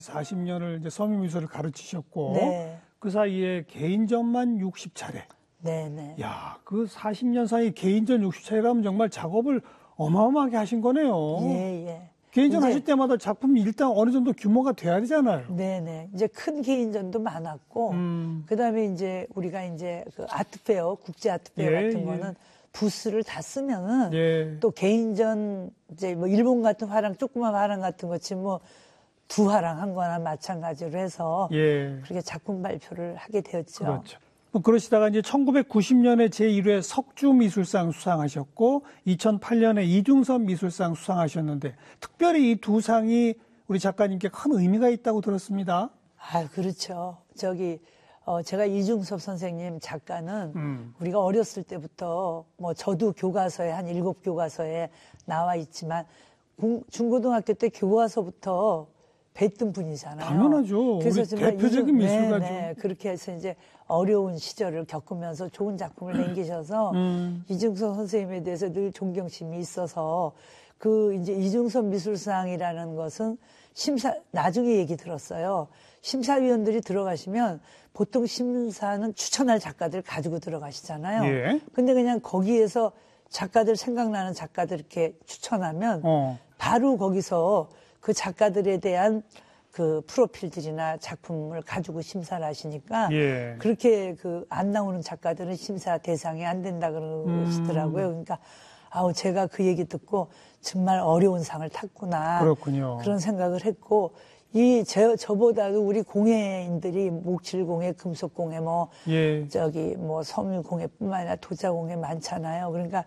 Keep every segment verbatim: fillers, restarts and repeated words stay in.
사십 년을 이제 서민미술을 가르치셨고 네. 그 사이에 개인전만 육십 차례. 네네. 야, 그 사십 년 사이 개인전 육십 차례라면 정말 작업을 어마어마하게 하신 거네요. 예, 예. 개인전 이제, 하실 때마다 작품이 일단 어느 정도 규모가 돼야 되잖아요. 네네. 이제 큰 개인전도 많았고, 음. 그 다음에 이제 우리가 이제 그 아트페어, 국제 아트페어 예, 같은 예. 거는 부스를 다 쓰면은 예. 또 개인전, 이제 뭐 일본 같은 화랑, 조그만 화랑 같은 거지 뭐 두 화랑 한 거나 마찬가지로 해서 예. 그렇게 작품 발표를 하게 되었죠. 그렇죠. 뭐 그러시다가 이제 천구백구십 년에 제일 회 석주미술상 수상하셨고 이천팔 년에 이중섭 미술상 수상하셨는데 특별히 이 두 상이 우리 작가님께 큰 의미가 있다고 들었습니다. 아, 그렇죠. 저기 어 제가 이중섭 선생님 작가는 음. 우리가 어렸을 때부터 뭐 저도 교과서에 한 일곱 교과서에 나와 있지만 중, 중고등학교 때 교과서부터 뵀던 분이잖아요. 당연하죠. 우리 대표적인 미술가죠. 네, 네. 그렇게 해서 이제 어려운 시절을 겪으면서 좋은 작품을 남기셔서 음. 이중섭 선생님에 대해서 늘 존경심이 있어서 그 이제 이중섭 미술상이라는 것은 심사 나중에 얘기 들었어요. 심사위원들이 들어가시면 보통 심사는 추천할 작가들 가지고 들어가시잖아요. 예. 근데 그냥 거기에서 작가들 생각나는 작가들 이렇게 추천하면 어. 바로 거기서 그 작가들에 대한 그 프로필들이나 작품을 가지고 심사를 하시니까 예. 그렇게 그 안 나오는 작가들은 심사 대상이 안 된다 그러시더라고요. 그러니까 아우 제가 그 얘기 듣고 정말 어려운 상을 탔구나. 그렇군요. 그런 생각을 했고 이 저, 저보다도 우리 공예인들이 목칠공예, 금속공예 뭐 예. 저기 뭐 섬유공예뿐만 아니라 도자공예 많잖아요. 그러니까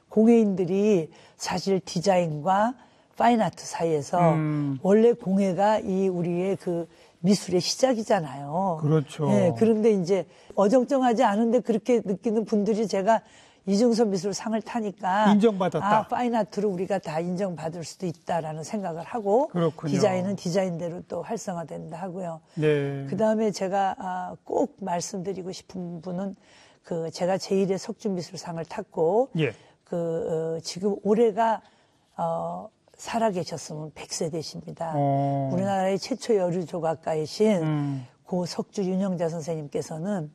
공예인들이 사실 디자인과 파인아트 사이에서 음. 원래 공예가 이 우리의 그 미술의 시작이잖아요. 그렇죠. 네, 그런데 이제 어정쩡하지 않은데 그렇게 느끼는 분들이 제가 이중섭 미술상을 타니까 인정받았다. 아, 파인아트로 우리가 다 인정받을 수도 있다라는 생각을 하고 그렇군요. 디자인은 디자인대로 또 활성화된다 하고요. 네. 그다음에 제가 아, 꼭 말씀드리고 싶은 분은 그 제가 제일 회 석주미술상을 탔고 예. 그 어, 지금 올해가 어 살아계셨으면 백 세 되십니다. 어. 우리나라의 최초 여류 조각가이신 음. 고 석주 윤영자 선생님께서는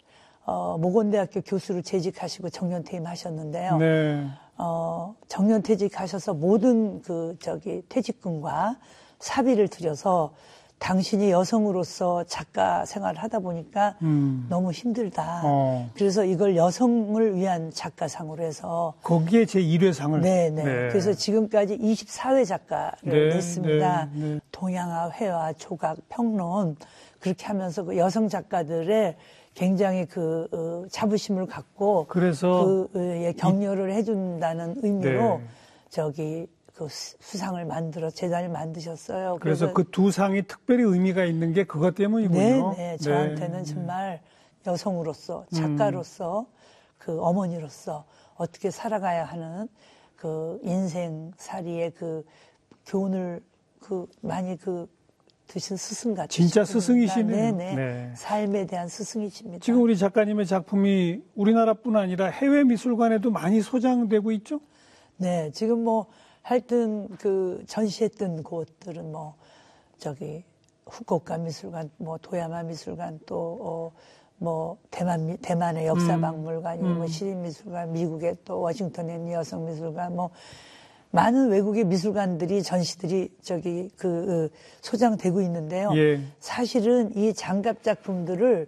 어, 모건대학교 교수로 재직하시고 정년퇴임 하셨는데요. 네. 어, 정년퇴직하셔서 모든 그 저기 퇴직금과 사비를 들여서 당신이 여성으로서 작가 생활을 하다 보니까 음. 너무 힘들다. 어. 그래서 이걸 여성을 위한 작가상으로 해서 거기에 제일 회 상을. 네네. 네. 그래서 지금까지 이십사 회 작가를 네, 냈습니다. 네, 네. 동양화, 회화, 조각, 평론 그렇게 하면서 그 여성 작가들의 굉장히 그 어, 자부심을 갖고 그래서 그 어, 예, 격려를 해준다는 의미로 네. 저기 그 수- 수상을 만들어 재단을 만드셨어요. 그래서 그 두 상이 특별히 의미가 있는 게 그것 때문이군요. 네네. 저한테는 네. 정말 여성으로서, 작가로서, 음. 그 어머니로서 어떻게 살아가야 하는 그 인생살이의 그 교훈을 그 많이 그 드신 스승 같으시고. 진짜 스승이시네요. 네네. 네. 삶에 대한 스승이십니다. 지금 우리 작가님의 작품이 우리나라뿐 아니라 해외 미술관에도 많이 소장되고 있죠? 네. 지금 뭐 하여튼 그 전시했던 곳들은 뭐 저기 후쿠오카 미술관, 뭐 도야마 미술관 또 어, 뭐 대만 미, 대만의 역사박물관이 음. 뭐 시립미술관, 미국의 또 워싱턴의 여성미술관 뭐 많은 외국의 미술관들이 전시들이 저기 그 소장되고 있는데요. 예. 사실은 이 장갑 작품들을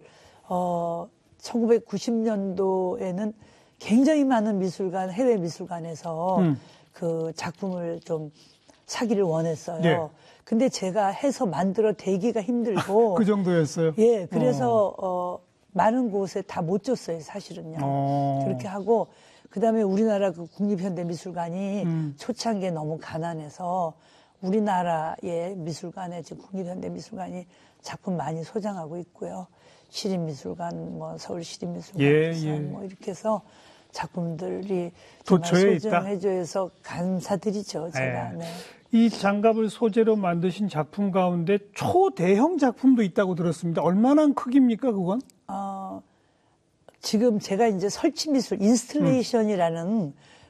어 천구백구십 년도에는 굉장히 많은 미술관, 해외 미술관에서 음. 그 작품을 좀 사기를 원했어요. 예. 근데 제가 해서 만들어 대기가 힘들고 그 정도였어요? 예, 그래서 어, 어 많은 곳에 다 못 줬어요, 사실은요. 어. 그렇게 하고 그다음에 우리나라 그 국립현대미술관이 음. 초창기에 너무 가난해서 우리나라의 미술관에 지금 국립현대미술관이 작품 많이 소장하고 있고요. 시립미술관, 뭐 서울시립미술관, 예, 부산 예. 뭐 이렇게 해서 작품들이 정말 도처에 있다. 소장해줘서 감사드리죠, 제가. 예. 네. 이 장갑을 소재로 만드신 작품 가운데 초대형 작품도 있다고 들었습니다. 얼마나 크기입니까, 그건? 어, 지금 제가 이제 설치미술, 인스톨레이션이라는 음.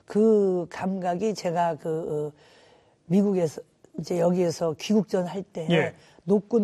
그 감각이 제가 그, 어, 미국에서 이제 여기에서 귀국전 할 때 예. 녹군